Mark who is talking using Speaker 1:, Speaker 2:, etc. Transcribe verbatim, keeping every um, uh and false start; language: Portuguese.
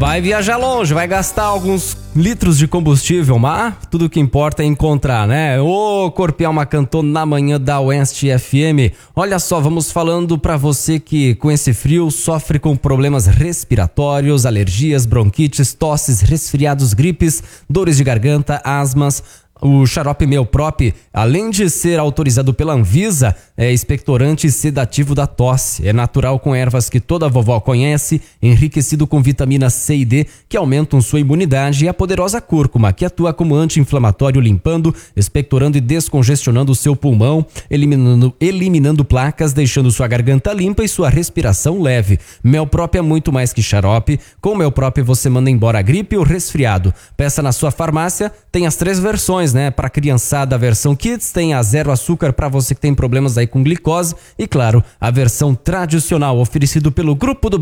Speaker 1: Vai viajar longe, vai gastar alguns litros de combustível, mas tudo que importa é encontrar, né? Ô, Corpialma cantou na manhã da Oeste F M. Olha só, vamos falando pra você que com esse frio sofre com problemas respiratórios, alergias, bronquites, tosses, resfriados, gripes, dores de garganta, asmas. O xarope Meoprop, além de ser autorizado pela Anvisa, é expectorante e sedativo da tosse. É natural com ervas que toda vovó conhece, enriquecido com vitamina C e D, que aumentam sua imunidade, e a poderosa cúrcuma, que atua como anti-inflamatório, limpando, expectorando e descongestionando o seu pulmão, eliminando, eliminando placas, deixando sua garganta limpa e sua respiração leve. Meoprop é muito mais que xarope. Com Meoprop você manda embora a gripe ou resfriado. Peça na sua farmácia, tem as três versões, né? Para criançada, a versão Kids, tem a zero açúcar para você que tem problemas aí com glicose e, claro, a versão tradicional, oferecido pelo Grupo do